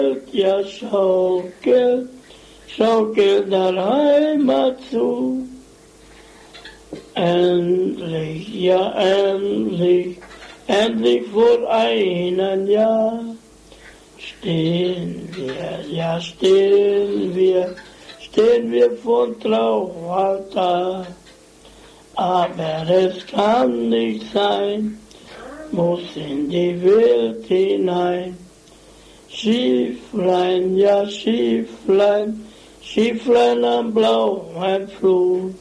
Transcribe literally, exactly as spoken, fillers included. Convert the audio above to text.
ja schaukelt, schaukelt der Heimat zu. Endlich, ja endlich, endlich vor einem Jahr stehen wir, ja stehen wir, stehen wir vor Traualtar. Aber es kann nicht sein, muss in die Welt hinein. Schifflein, ja Schifflein, Schifflein am blauen Flut.